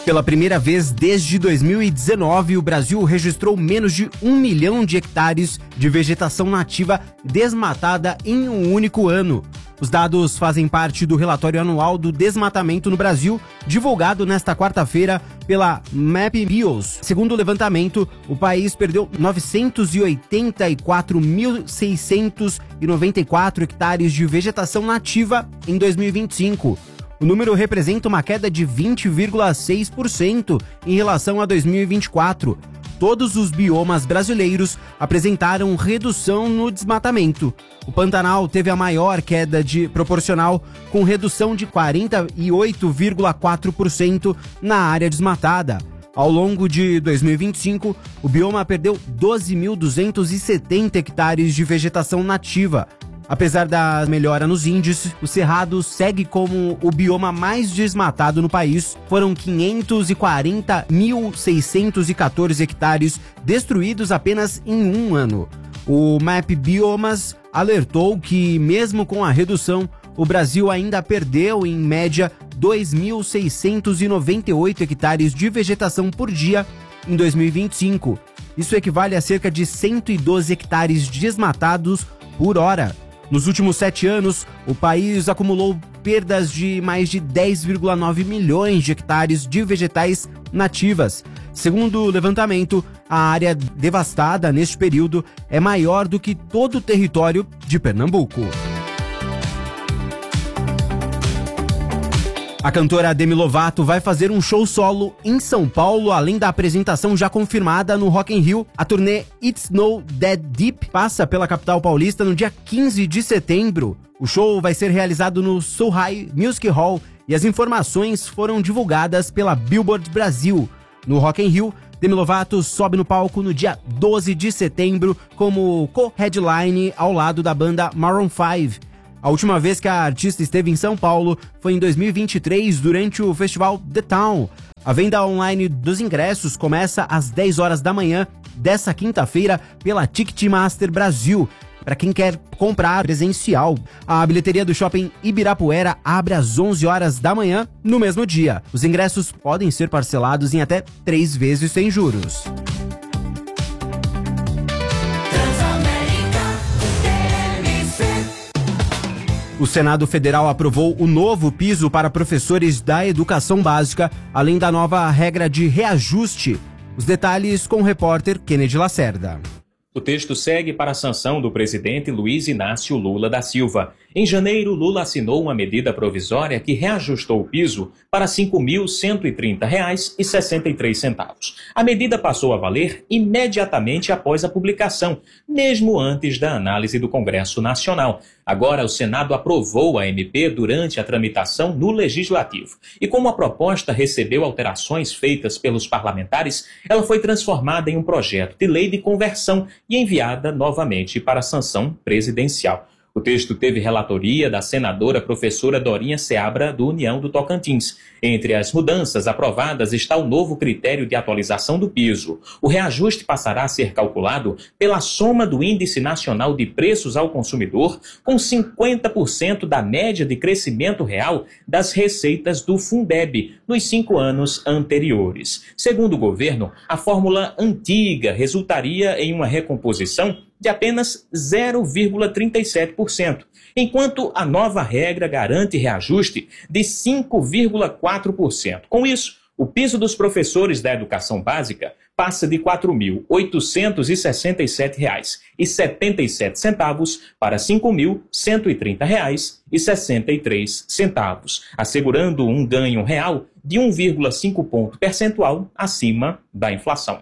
Pela primeira vez desde 2019, o Brasil registrou menos de 1 milhão de hectares de vegetação nativa desmatada em um único ano. Os dados fazem parte do relatório anual do desmatamento no Brasil, divulgado nesta quarta-feira pela MapBios. Segundo o levantamento, o país perdeu 984.694 hectares de vegetação nativa em 2025. O número representa uma queda de 20,6% em relação a 2024. Todos os biomas brasileiros apresentaram redução no desmatamento. O Pantanal teve a maior queda proporcional, com redução de 48,4% na área desmatada. Ao longo de 2025, o bioma perdeu 12.270 hectares de vegetação nativa. Apesar da melhora nos índices, o Cerrado segue como o bioma mais desmatado no país. Foram 540.614 hectares destruídos apenas em um ano. O MapBiomas alertou que, mesmo com a redução, o Brasil ainda perdeu, em média, 2.698 hectares de vegetação por dia em 2025. Isso equivale a cerca de 112 hectares desmatados por hora. Nos últimos 7 anos, o país acumulou perdas de mais de 10,9 milhões de hectares de vegetais nativas. Segundo o levantamento, a área devastada neste período é maior do que todo o território de Pernambuco. A cantora Demi Lovato vai fazer um show solo em São Paulo, além da apresentação já confirmada no Rock in Rio. A turnê It's No That Deep passa pela capital paulista no dia 15 de setembro. O show vai ser realizado no Soul High Music Hall e as informações foram divulgadas pela Billboard Brasil. No Rock in Rio, Demi Lovato sobe no palco no dia 12 de setembro como co-headline ao lado da banda Maroon 5. A última vez que a artista esteve em São Paulo foi em 2023, durante o festival The Town. A venda online dos ingressos começa às 10 horas da manhã dessa quinta-feira pela Ticketmaster Brasil, para quem quer comprar presencial. A bilheteria do Shopping Ibirapuera abre às 11 horas da manhã no mesmo dia. Os ingressos podem ser parcelados em até 3 vezes sem juros. O Senado Federal aprovou o novo piso para professores da educação básica, além da nova regra de reajuste. Os detalhes com o repórter Kennedy Lacerda. O texto segue para a sanção do presidente Luiz Inácio Lula da Silva. Em janeiro, Lula assinou uma medida provisória que reajustou o piso para R$ 5.130,63. A medida passou a valer imediatamente após a publicação, mesmo antes da análise do Congresso Nacional. Agora, o Senado aprovou a MP durante a tramitação no Legislativo. E como a proposta recebeu alterações feitas pelos parlamentares, ela foi transformada em um projeto de lei de conversão e enviada novamente para a sanção presidencial. O texto teve relatoria da senadora professora Dorinha Seabra, do União do Tocantins. Entre as mudanças aprovadas está o novo critério de atualização do piso. O reajuste passará a ser calculado pela soma do Índice Nacional de Preços ao Consumidor com 50% da média de crescimento real das receitas do Fundeb nos 5 anos anteriores. Segundo o governo, a fórmula antiga resultaria em uma recomposição de apenas 0,37%, enquanto a nova regra garante reajuste de 5,4%. Com isso, o piso dos professores da educação básica passa de R$ 4.867,77 para R$ 5.130,63, assegurando um ganho real de 1,5 ponto percentual acima da inflação.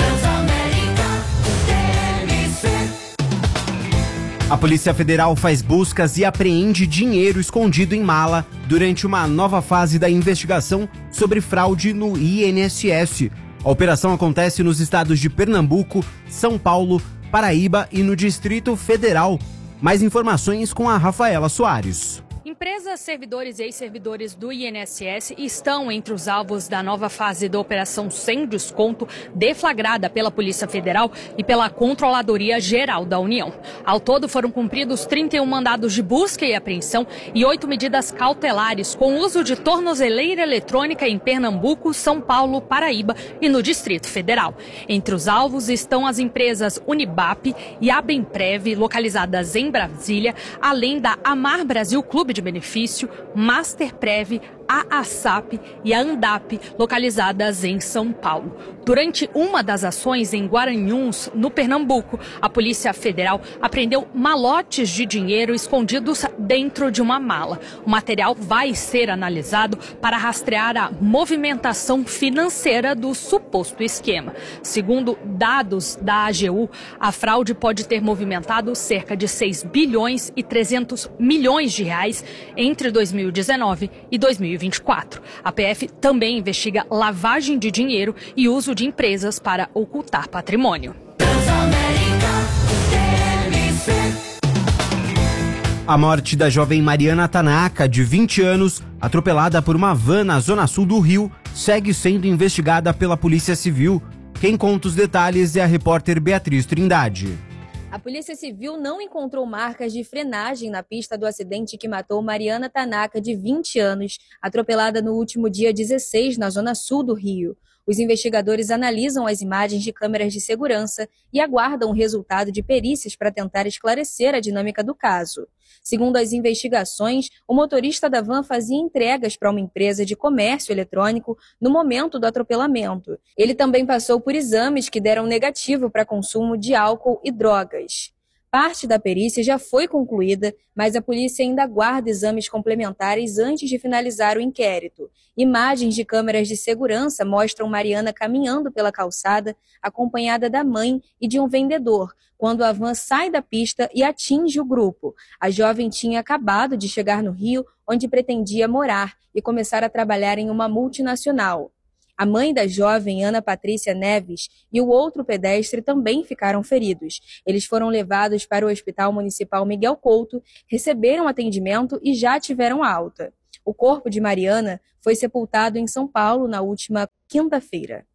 A Polícia Federal faz buscas e apreende dinheiro escondido em mala durante uma nova fase da investigação sobre fraude no INSS. A operação acontece nos estados de Pernambuco, São Paulo, Paraíba e no Distrito Federal. Mais informações com a Rafaela Soares. Empresas, servidores e ex-servidores do INSS estão entre os alvos da nova fase da Operação Sem Desconto, deflagrada pela Polícia Federal e pela Controladoria Geral da União. Ao todo, foram cumpridos 31 mandados de busca e apreensão e 8 medidas cautelares com uso de tornozeleira eletrônica em Pernambuco, São Paulo, Paraíba e no Distrito Federal. Entre os alvos estão as empresas Unibap e Abemprev, localizadas em Brasília, além da Amar Brasil Clube de Benefício, Masterprev, a ASAP e a Andap, localizadas em São Paulo. Durante uma das ações em Guaranhuns, no Pernambuco, a Polícia Federal apreendeu malotes de dinheiro escondidos dentro de uma mala. O material vai ser analisado para rastrear a movimentação financeira do suposto esquema. Segundo dados da AGU, a fraude pode ter movimentado cerca de 6 bilhões e 300 milhões de reais entre 2019 e 2024. A PF também investiga lavagem de dinheiro e uso de empresas para ocultar patrimônio. A morte da jovem Mariana Tanaka, de 20 anos, atropelada por uma van na zona sul do Rio, segue sendo investigada pela Polícia Civil. Quem conta os detalhes é a repórter Beatriz Trindade. A Polícia Civil não encontrou marcas de frenagem na pista do acidente que matou Mariana Tanaka, de 20 anos, atropelada no último dia 16 na zona sul do Rio. Os investigadores analisam as imagens de câmeras de segurança e aguardam o resultado de perícias para tentar esclarecer a dinâmica do caso. Segundo as investigações, o motorista da van fazia entregas para uma empresa de comércio eletrônico no momento do atropelamento. Ele também passou por exames que deram negativo para consumo de álcool e drogas. Parte da perícia já foi concluída, mas a polícia ainda aguarda exames complementares antes de finalizar o inquérito. Imagens de câmeras de segurança mostram Mariana caminhando pela calçada, acompanhada da mãe e de um vendedor, quando a van sai da pista e atinge o grupo. A jovem tinha acabado de chegar no Rio, onde pretendia morar e começar a trabalhar em uma multinacional. A mãe da jovem, Ana Patrícia Neves, e o outro pedestre também ficaram feridos. Eles foram levados para o Hospital Municipal Miguel Couto, receberam atendimento e já tiveram alta. O corpo de Mariana foi sepultado em São Paulo na última quinta-feira.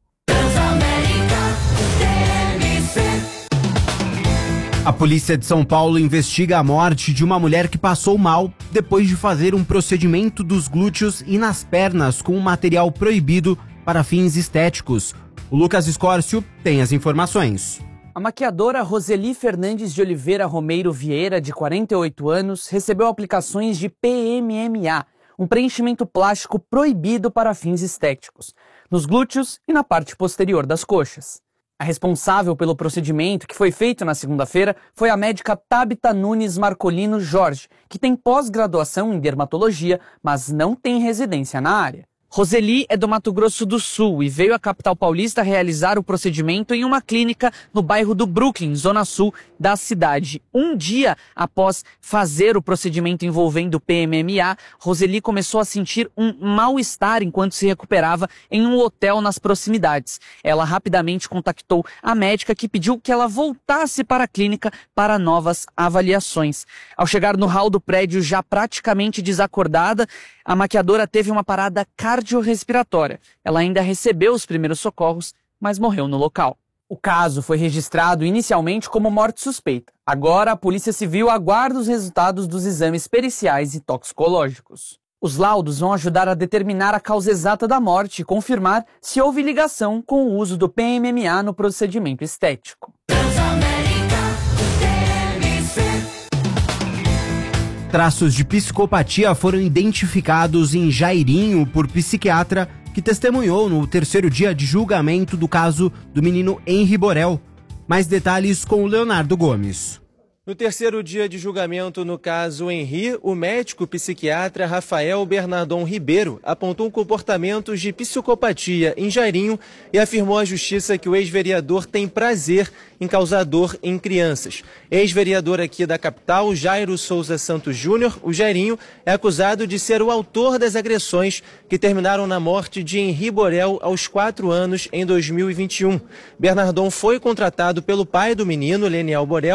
A polícia de São Paulo investiga a morte de uma mulher que passou mal depois de fazer um procedimento dos glúteos e nas pernas com um material proibido para fins estéticos. O Lucas Escórcio tem as informações. A maquiadora Roseli Fernandes de Oliveira Romeiro Vieira, de 48 anos, recebeu aplicações de PMMA, um preenchimento plástico proibido para fins estéticos, nos glúteos e na parte posterior das coxas. A responsável pelo procedimento, que foi feito na segunda-feira, foi a médica Tabita Nunes Marcolino Jorge, que tem pós-graduação em dermatologia, mas não tem residência na área. Roseli é do Mato Grosso do Sul e veio à capital paulista realizar o procedimento em uma clínica no bairro do Brooklyn, zona sul da cidade. Um dia após fazer o procedimento envolvendo PMMA, Roseli começou a sentir um mal-estar enquanto se recuperava em um hotel nas proximidades. Ela rapidamente contactou a médica, que pediu que ela voltasse para a clínica para novas avaliações. Ao chegar no hall do prédio, já praticamente desacordada, a maquiadora teve uma parada cardiorrespiratória. Ela ainda recebeu os primeiros socorros, mas morreu no local. O caso foi registrado inicialmente como morte suspeita. Agora, a Polícia Civil aguarda os resultados dos exames periciais e toxicológicos. Os laudos vão ajudar a determinar a causa exata da morte e confirmar se houve ligação com o uso do PMMA no procedimento estético. Traços de psicopatia foram identificados em Jairinho por psiquiatra que testemunhou no terceiro dia de julgamento do caso do menino Henri Borel. Mais detalhes com o Leonardo Gomes. No terceiro dia de julgamento no caso Henri, o médico psiquiatra Rafael Bernardon Ribeiro apontou comportamentos de psicopatia em Jairinho e afirmou à justiça que o ex-vereador tem prazer em causar dor em crianças. Ex-vereador aqui da capital, Jairo Souza Santos Júnior, o Jairinho, é acusado de ser o autor das agressões que terminaram na morte de Henri Borel aos 4 anos em 2021. Bernardon foi contratado pelo pai do menino, Leniel Borel,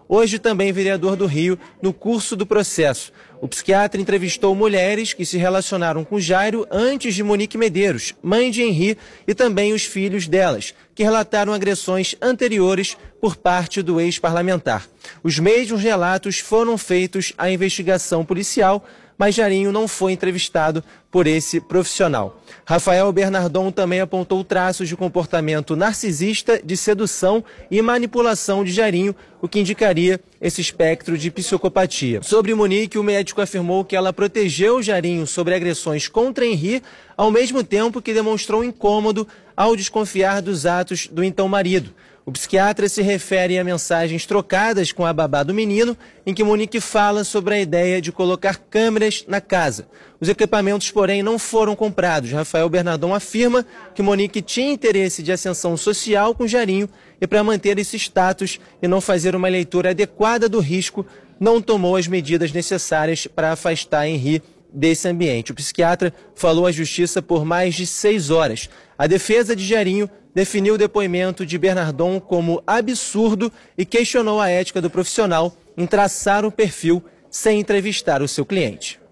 hoje também vereador do Rio, no curso do processo. O psiquiatra entrevistou mulheres que se relacionaram com Jairo antes de Monique Medeiros, mãe de Henri, e também os filhos delas, que relataram agressões anteriores por parte do ex-parlamentar. Os mesmos relatos foram feitos à investigação policial, mas Jairinho não foi entrevistado por esse profissional. Rafael Bernardon também apontou traços de comportamento narcisista, de sedução e manipulação de Jairinho, o que indicaria esse espectro de psicopatia. Sobre Monique, o médico afirmou que ela protegeu Jairinho sobre agressões contra Henri, ao mesmo tempo que demonstrou incômodo ao desconfiar dos atos do então marido. O psiquiatra se refere a mensagens trocadas com a babá do menino, em que Monique fala sobre a ideia de colocar câmeras na casa. Os equipamentos, porém, não foram comprados. Rafael Bernardon afirma que Monique tinha interesse de ascensão social com Jairinho e, para manter esse status e não fazer uma leitura adequada do risco, não tomou as medidas necessárias para afastar Henri desse ambiente. O psiquiatra falou à justiça por mais de 6 horas. A defesa de Jairinho definiu o depoimento de Bernardon como absurdo e questionou a ética do profissional em traçar o perfil sem entrevistar o seu cliente.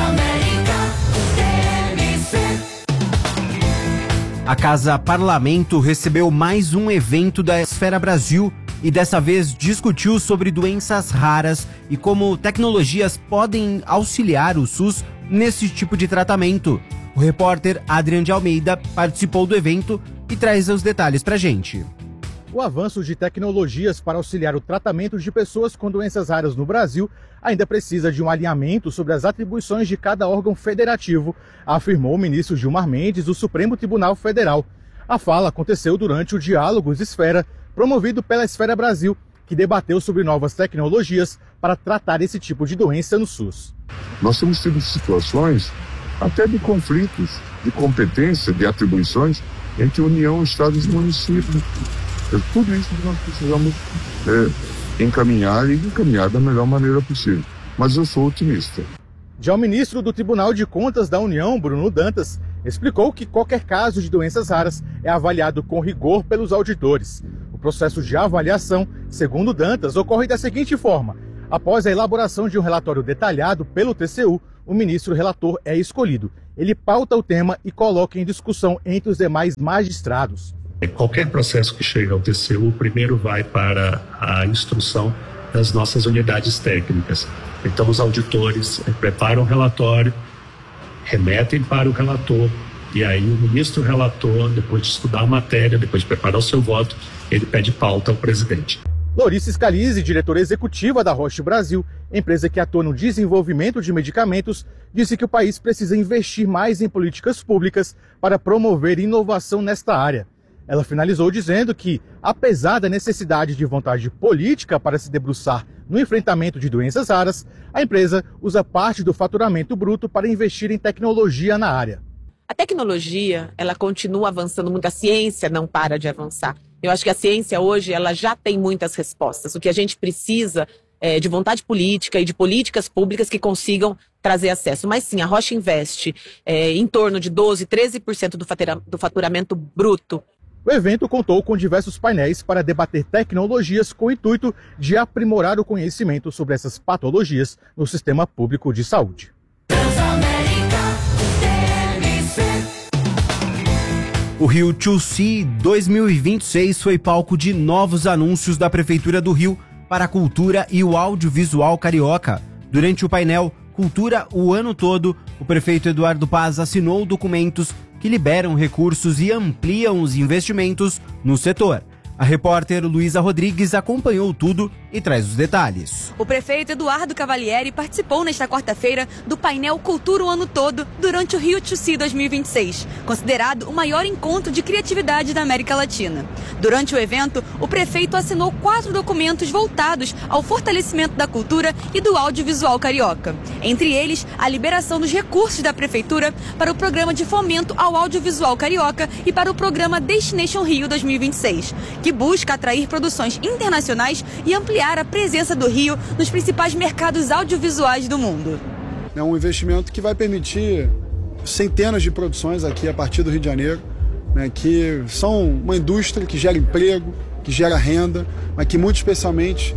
A Casa Parlamento recebeu mais um evento da Esfera Brasil e dessa vez discutiu sobre doenças raras e como tecnologias podem auxiliar o SUS nesse tipo de tratamento. O repórter Adrian de Almeida participou do evento e traz os detalhes pra gente. O avanço de tecnologias para auxiliar o tratamento de pessoas com doenças raras no Brasil ainda precisa de um alinhamento sobre as atribuições de cada órgão federativo, afirmou o ministro Gilmar Mendes do Supremo Tribunal Federal. A fala aconteceu durante o Diálogos Esfera, promovido pela Esfera Brasil, que debateu sobre novas tecnologias para tratar esse tipo de doença no SUS. Nós temos tido situações até de conflitos de competência, de atribuições entre União, Estados e municípios. Tudo isso nós precisamos encaminhar da melhor maneira possível. Mas eu sou otimista. Já o ministro do Tribunal de Contas da União, Bruno Dantas, explicou que qualquer caso de doenças raras é avaliado com rigor pelos auditores. O processo de avaliação, segundo Dantas, ocorre da seguinte forma: após a elaboração de um relatório detalhado pelo TCU, o ministro relator é escolhido. Ele pauta o tema e coloca em discussão entre os demais magistrados. Qualquer processo que chega ao TCU, primeiro vai para a instrução das nossas unidades técnicas. Então, os auditores preparam o relatório, remetem para o relator, e aí o ministro relator, depois de estudar a matéria, depois de preparar o seu voto, ele pede pauta ao presidente. Lorice Scalise, diretora executiva da Roche Brasil, empresa que atua no desenvolvimento de medicamentos, disse que o país precisa investir mais em políticas públicas para promover inovação nesta área. Ela finalizou dizendo que, apesar da necessidade de vontade política para se debruçar no enfrentamento de doenças raras, a empresa usa parte do faturamento bruto para investir em tecnologia na área. A tecnologia, ela continua avançando muito, a ciência não para de avançar. Eu acho que a ciência hoje, ela já tem muitas respostas. O que a gente precisa é de vontade política e de políticas públicas que consigam trazer acesso. Mas sim, a Roche investe em torno de 12%, 13% do faturamento bruto. O evento contou com diversos painéis para debater tecnologias com o intuito de aprimorar o conhecimento sobre essas patologias no sistema público de saúde. O Rio 2C 2026 foi palco de novos anúncios da Prefeitura do Rio para a cultura e o audiovisual carioca. Durante o painel Cultura o Ano Todo, o prefeito Eduardo Paz assinou documentos que liberam recursos e ampliam os investimentos no setor. A repórter Luísa Rodrigues acompanhou tudo e traz os detalhes. O prefeito Eduardo Cavalieri participou nesta quarta-feira do painel Cultura o Ano Todo durante o Rio 2C 2026, considerado o maior encontro de criatividade da América Latina. Durante o evento, o prefeito assinou 4 documentos voltados ao fortalecimento da cultura e do audiovisual carioca. Entre eles, a liberação dos recursos da prefeitura para o programa de fomento ao audiovisual carioca e para o programa Destination Rio 2026, que busca atrair produções internacionais e ampliar a presença do Rio nos principais mercados audiovisuais do mundo. É um investimento que vai permitir centenas de produções aqui a partir do Rio de Janeiro, que são uma indústria que gera emprego, que gera renda, mas que muito especialmente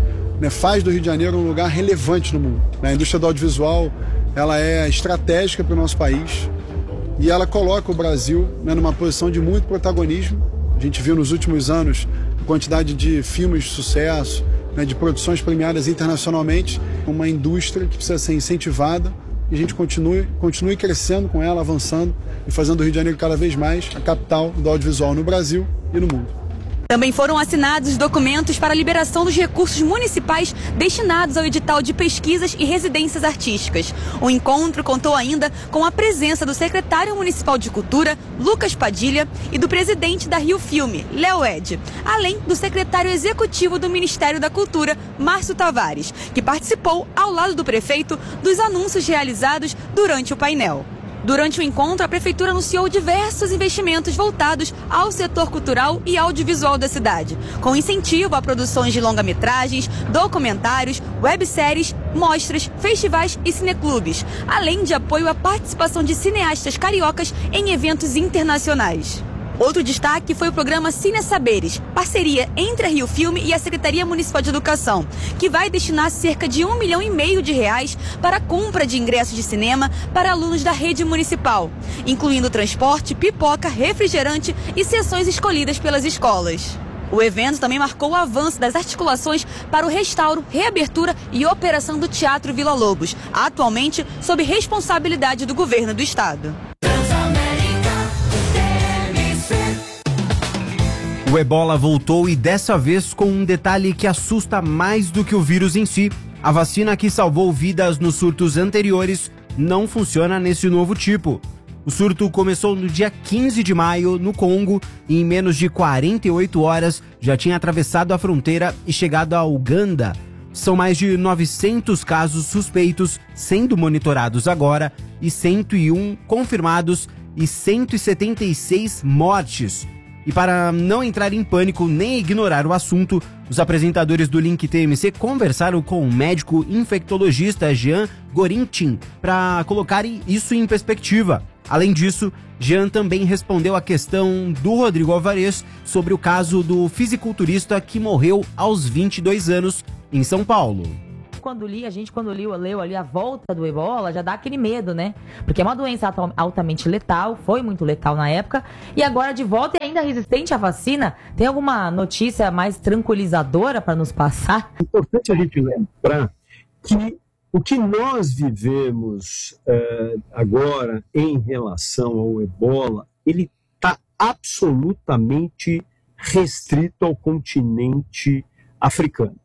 né, faz do Rio de Janeiro um lugar relevante no mundo. A indústria do audiovisual, ela é estratégica para o nosso país e ela coloca o Brasil, né, numa posição de muito protagonismo. A gente viu nos últimos anos a quantidade de filmes de sucesso, né, de produções premiadas internacionalmente, uma indústria que precisa ser incentivada e a gente continue crescendo com ela, avançando e fazendo o Rio de Janeiro cada vez mais a capital do audiovisual no Brasil e no mundo. Também foram assinados documentos para a liberação dos recursos municipais destinados ao edital de pesquisas e residências artísticas. O encontro contou ainda com a presença do secretário municipal de Cultura, Lucas Padilha, e do presidente da Rio Filme, Léo Ed, além do secretário executivo do Ministério da Cultura, Márcio Tavares, que participou, ao lado do prefeito, dos anúncios realizados durante o painel. Durante o encontro, a Prefeitura anunciou diversos investimentos voltados ao setor cultural e audiovisual da cidade, com incentivo a produções de longa-metragens, documentários, webséries, mostras, festivais e cineclubes, além de apoio à participação de cineastas cariocas em eventos internacionais. Outro destaque foi o programa Cine Saberes, parceria entre a Rio Filme e a Secretaria Municipal de Educação, que vai destinar cerca de R$1,5 milhão para a compra de ingressos de cinema para alunos da rede municipal, incluindo transporte, pipoca, refrigerante e sessões escolhidas pelas escolas. O evento também marcou o avanço das articulações para o restauro, reabertura e operação do Teatro Vila Lobos, atualmente sob responsabilidade do governo do estado. O ebola voltou e dessa vez com um detalhe que assusta mais do que o vírus em si. A vacina que salvou vidas nos surtos anteriores não funciona nesse novo tipo. O surto começou no dia 15 de maio, no Congo, e em menos de 48 horas já tinha atravessado a fronteira e chegado a Uganda. São mais de 900 casos suspeitos sendo monitorados agora e 101 confirmados e 176 mortes. E para não entrar em pânico nem ignorar o assunto, os apresentadores do Link TMC conversaram com o médico infectologista Jean Gorintin para colocar isso em perspectiva. Além disso, Jean também respondeu a questão do Rodrigo Alvarez sobre o caso do fisiculturista que morreu aos 22 anos em São Paulo. Quando leu ali a volta do ebola, já dá aquele medo, né? Porque é uma doença altamente letal, foi muito letal na época, e agora de volta e ainda resistente à vacina. Tem alguma notícia mais tranquilizadora para nos passar? É importante a gente lembrar que o que nós vivemos agora em relação ao ebola, ele está absolutamente restrito ao continente africano.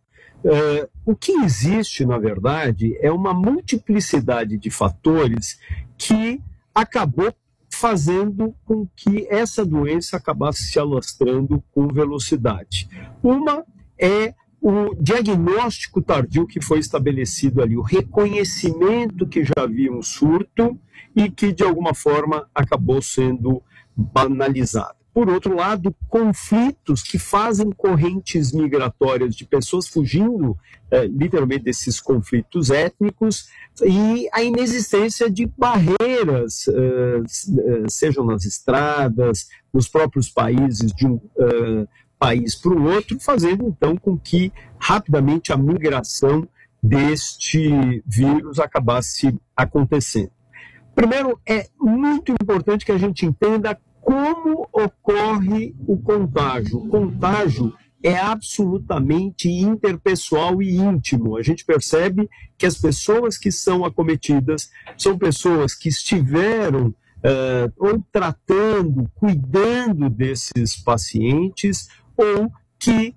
O que existe, na verdade, é uma multiplicidade de fatores que acabou fazendo com que essa doença acabasse se alastrando com velocidade. Uma é o diagnóstico tardio que foi estabelecido ali, o reconhecimento que já havia um surto e que, de alguma forma, acabou sendo banalizado. Por outro lado, conflitos que fazem correntes migratórias de pessoas fugindo, literalmente, desses conflitos étnicos, e a inexistência de barreiras, sejam nas estradas, nos próprios países, de um país para o outro, fazendo, então, com que rapidamente a migração deste vírus acabasse acontecendo. Primeiro, é muito importante que a gente entenda como ocorre o contágio. O contágio é absolutamente interpessoal e íntimo. A gente percebe que as pessoas que são acometidas são pessoas que estiveram ou tratando, cuidando desses pacientes, ou que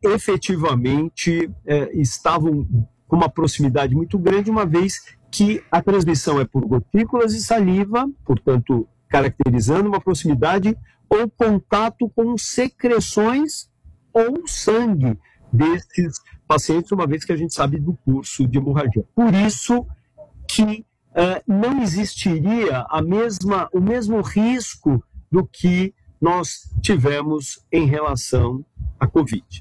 efetivamente estavam com uma proximidade muito grande, uma vez que a transmissão é por gotículas de saliva, portanto, caracterizando uma proximidade ou contato com secreções ou sangue desses pacientes, uma vez que a gente sabe do curso de hemorragia. Por isso que não existiria o mesmo risco do que nós tivemos em relação à Covid.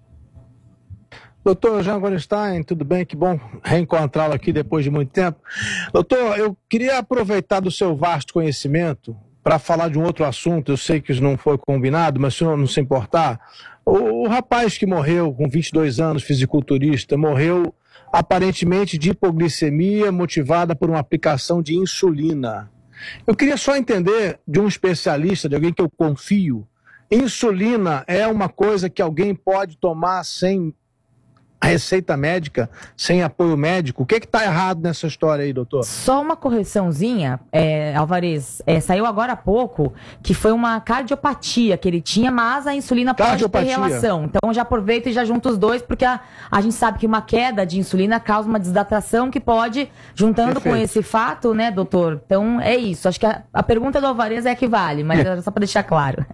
Doutor Jean Gorinstein, tudo bem? Que bom reencontrá-lo aqui depois de muito tempo. Doutor, eu queria aproveitar do seu vasto conhecimento para falar de um outro assunto, eu sei que isso não foi combinado, mas se o senhor não se importar, o rapaz que morreu com 22 anos, fisiculturista, morreu aparentemente de hipoglicemia motivada por uma aplicação de insulina. Eu queria só entender de um especialista, de alguém que eu confio, insulina é uma coisa que alguém pode tomar sem receita médica, sem apoio médico? O que está errado nessa história aí, doutor? Só uma correçãozinha, Alvarez, saiu agora há pouco que foi uma cardiopatia que ele tinha, mas a insulina pode ter relação. Então já aproveita e já junta os dois, porque a gente sabe que uma queda de insulina causa uma desidratação que pode, juntando com esse fato, né, doutor? Então é isso. Acho que a pergunta do Alvarez é a que vale, mas era só para deixar claro.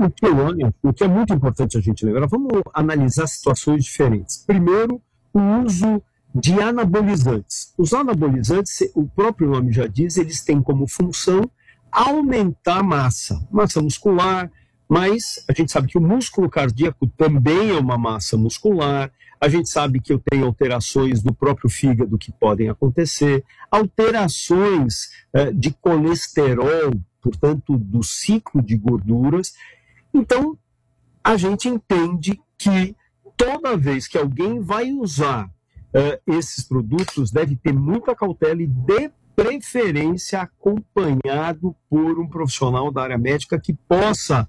O que é muito importante a gente lembrar, vamos analisar situações diferentes. Primeiro, o uso de anabolizantes. Os anabolizantes, o próprio nome já diz, eles têm como função aumentar a massa muscular, mas a gente sabe que o músculo cardíaco também é uma massa muscular, a gente sabe que eu tenho alterações do próprio fígado que podem acontecer, alterações de colesterol, portanto, do ciclo de gorduras. Então, a gente entende que toda vez que alguém vai usar esses produtos, deve ter muita cautela e, de preferência, acompanhado por um profissional da área médica que possa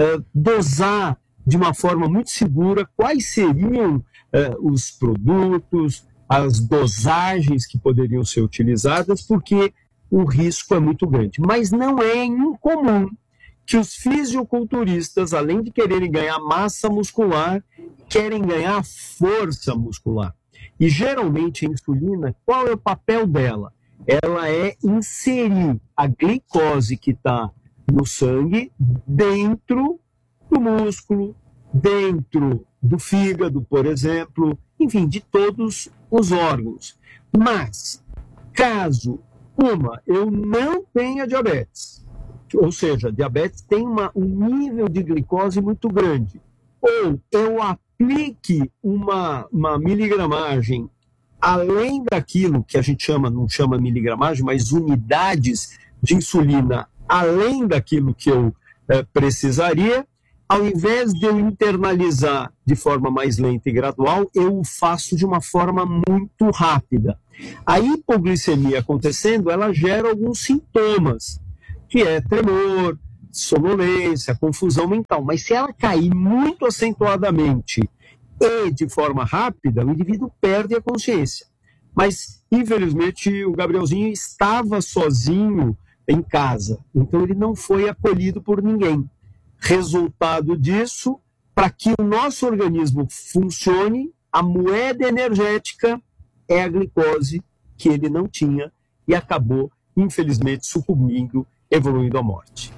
dosar de uma forma muito segura quais seriam os produtos, as dosagens que poderiam ser utilizadas, porque o risco é muito grande. Mas não é incomum que os fisiculturistas, além de quererem ganhar massa muscular, querem ganhar força muscular. E geralmente a insulina, qual é o papel dela? Ela é inserir a glicose que está no sangue dentro do músculo, dentro do fígado, por exemplo, enfim, de todos os órgãos. Mas, caso eu não tenha diabetes, ou seja, diabetes tem um nível de glicose muito grande, ou eu aplique uma miligramagem além daquilo que a gente não chama miligramagem, mas unidades de insulina além daquilo que eu precisaria, ao invés de eu internalizar de forma mais lenta e gradual, eu o faço de uma forma muito rápida. A hipoglicemia acontecendo, ela gera alguns sintomas, que é tremor, sonolência, confusão mental. Mas se ela cair muito acentuadamente e de forma rápida, o indivíduo perde a consciência. Mas, infelizmente, o Gabrielzinho estava sozinho em casa, então ele não foi acolhido por ninguém. Resultado disso, para que o nosso organismo funcione, a moeda energética é a glicose que ele não tinha e acabou, infelizmente, sucumbindo, evoluindo à morte.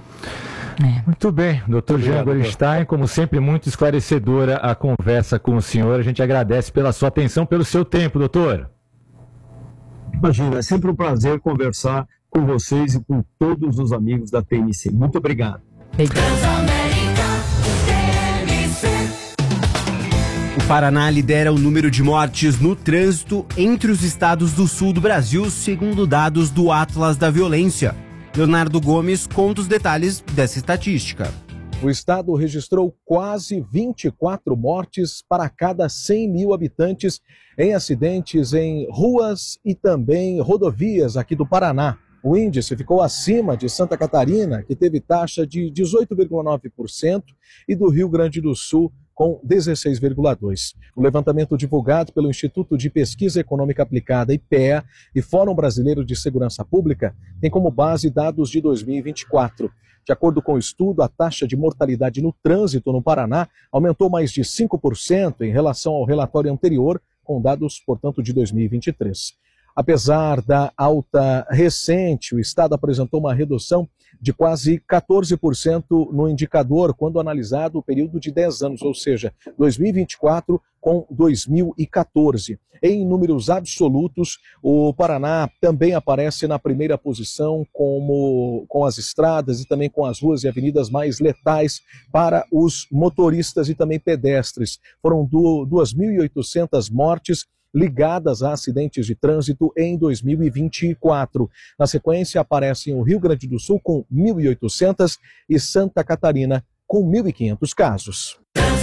Muito bem, doutor Jean Gorenstein, como sempre, muito esclarecedora a conversa com o senhor. A gente agradece pela sua atenção, pelo seu tempo, doutor. Imagina, é sempre um prazer conversar com vocês e com todos os amigos da TMC. Muito obrigado. O Paraná lidera o número de mortes no trânsito entre os estados do sul do Brasil, segundo dados do Atlas da Violência. Leonardo Gomes conta os detalhes dessa estatística. O estado registrou quase 24 mortes para cada 100 mil habitantes em acidentes em ruas e também rodovias aqui do Paraná. O índice ficou acima de Santa Catarina, que teve taxa de 18,9%, e do Rio Grande do Sul, com 16,2%. O levantamento divulgado pelo Instituto de Pesquisa Econômica Aplicada, IPEA, e Fórum Brasileiro de Segurança Pública tem como base dados de 2024. De acordo com o estudo, a taxa de mortalidade no trânsito no Paraná aumentou mais de 5% em relação ao relatório anterior, com dados, portanto, de 2023. Apesar da alta recente, o estado apresentou uma redução de quase 14% no indicador quando analisado o período de 10 anos, ou seja, 2024 com 2014. Em números absolutos, o Paraná também aparece na primeira posição com as estradas e também com as ruas e avenidas mais letais para os motoristas e também pedestres. Foram 2.800 mortes ligadas a acidentes de trânsito em 2024. Na sequência, aparecem o Rio Grande do Sul com 1.800 e Santa Catarina com 1.500 casos.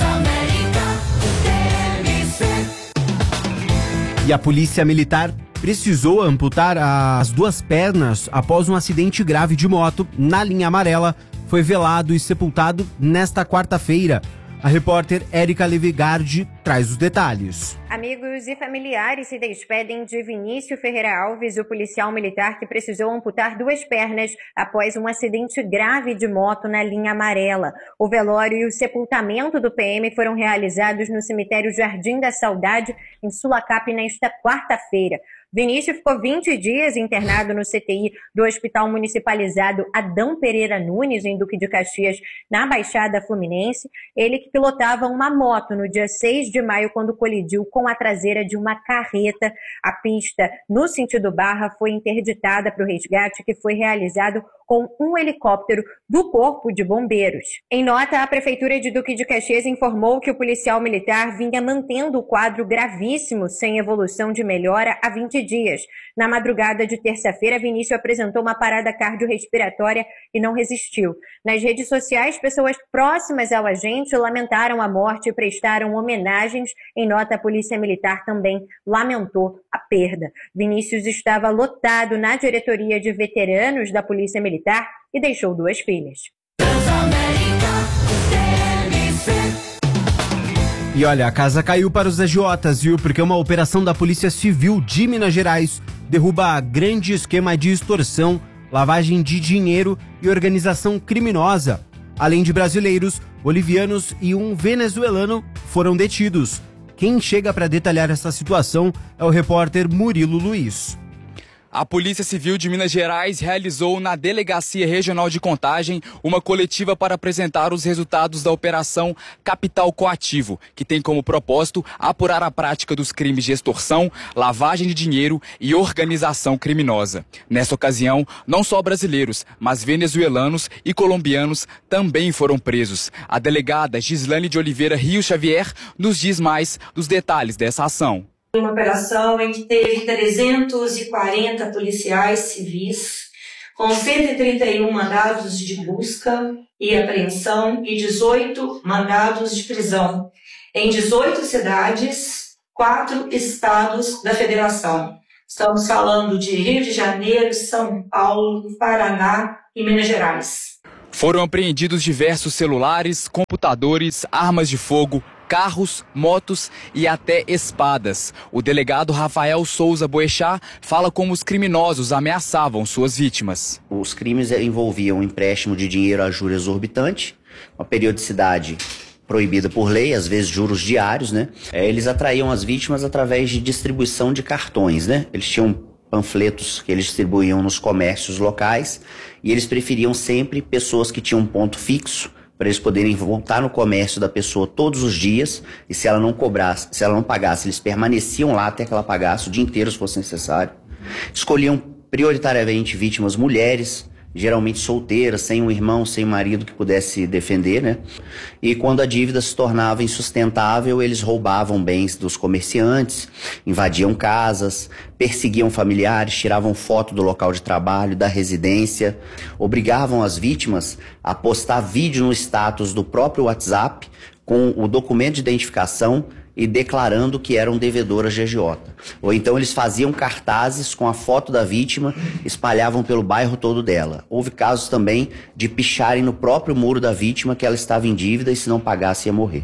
E a Polícia Militar precisou amputar as 2 pernas após um acidente grave de moto na linha amarela. Foi velado e sepultado nesta quarta-feira. A repórter Érica Levigardi traz os detalhes. Amigos e familiares se despedem de Vinícius Ferreira Alves, o policial militar que precisou amputar 2 pernas após um acidente grave de moto na linha amarela. O velório e o sepultamento do PM foram realizados no cemitério Jardim da Saudade, em Sulacap, nesta quarta-feira. Vinícius ficou 20 dias internado no CTI do Hospital Municipalizado Adão Pereira Nunes, em Duque de Caxias, na Baixada Fluminense. Ele que pilotava uma moto no dia 6 de maio, quando colidiu com a traseira de uma carreta. A pista no sentido Barra foi interditada para o resgate, que foi realizado com um helicóptero do Corpo de Bombeiros. Em nota, a Prefeitura de Duque de Caxias informou que o policial militar vinha mantendo o quadro gravíssimo, sem evolução de melhora, há 20 dias. Na madrugada de terça-feira, Vinícius apresentou uma parada cardiorrespiratória e não resistiu. Nas redes sociais, pessoas próximas ao agente lamentaram a morte e prestaram homenagens. Em nota, a Polícia Militar também lamentou a perda. Vinícius estava lotado na diretoria de veteranos da Polícia Militar e deixou 2 filhas. E olha, a casa caiu para os agiotas, viu? Porque uma operação da Polícia Civil de Minas Gerais derruba grande esquema de extorsão, lavagem de dinheiro e organização criminosa. Além de brasileiros, bolivianos e um venezuelano foram detidos. Quem chega para detalhar essa situação é o repórter Murilo Luiz. A Polícia Civil de Minas Gerais realizou na Delegacia Regional de Contagem uma coletiva para apresentar os resultados da Operação Capital Coativo, que tem como propósito apurar a prática dos crimes de extorsão, lavagem de dinheiro e organização criminosa. Nessa ocasião, não só brasileiros, mas venezuelanos e colombianos também foram presos. A delegada Gislane de Oliveira Rio Xavier nos diz mais dos detalhes dessa ação. Uma operação em que teve 340 policiais civis, com 131 mandados de busca e apreensão e 18 mandados de prisão, em 18 cidades, 4 estados da federação. Estamos falando de Rio de Janeiro, São Paulo, Paraná e Minas Gerais. Foram apreendidos diversos celulares, computadores, armas de fogo, carros, motos e até espadas. O delegado Rafael Souza Boechat fala como os criminosos ameaçavam suas vítimas. Os crimes envolviam empréstimo de dinheiro a juros exorbitante, uma periodicidade proibida por lei, às vezes juros diários, né? Eles atraíam as vítimas através de distribuição de cartões, né? Eles tinham panfletos que eles distribuíam nos comércios locais e eles preferiam sempre pessoas que tinham um ponto fixo, para eles poderem voltar no comércio da pessoa todos os dias, e se ela não cobrasse, se ela não pagasse, eles permaneciam lá até que ela pagasse o dia inteiro, se fosse necessário. Escolhiam prioritariamente vítimas mulheres, geralmente solteiras, sem um irmão, sem um marido que pudesse defender, né? E quando a dívida se tornava insustentável, eles roubavam bens dos comerciantes, invadiam casas, perseguiam familiares, tiravam foto do local de trabalho, da residência, obrigavam as vítimas a postar vídeo no status do próprio WhatsApp com o documento de identificação e declarando que eram devedoras de agiota. Ou então eles faziam cartazes com a foto da vítima, espalhavam pelo bairro todo dela. Houve casos também de picharem no próprio muro da vítima que ela estava em dívida e se não pagasse ia morrer.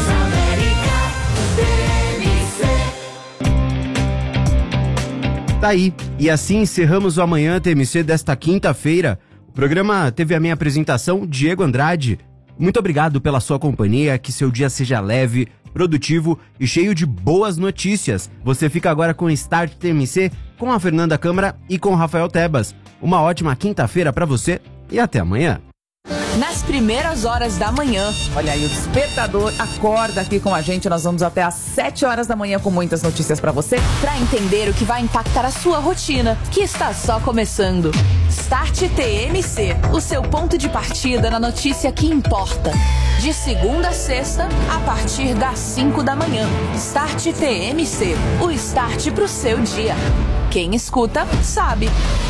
Tá aí. E assim encerramos o Amanhã TMC desta quinta-feira. O programa teve a minha apresentação, Diego Andrade. Muito obrigado pela sua companhia, que seu dia seja leve, produtivo e cheio de boas notícias. Você fica agora com Start TMC, com a Fernanda Câmara e com o Rafael Tebas. Uma ótima quinta-feira pra você e até amanhã. Nas primeiras horas da manhã. Olha aí, o despertador acorda aqui com a gente. Nós vamos até às 7 horas da manhã com muitas notícias pra você, Pra entender o que vai impactar a sua rotina, que está só começando. Start TMC, o seu ponto de partida na notícia que importa. De segunda a sexta, a partir das 5 da manhã. Start TMC, o start pro seu dia. Quem escuta, sabe.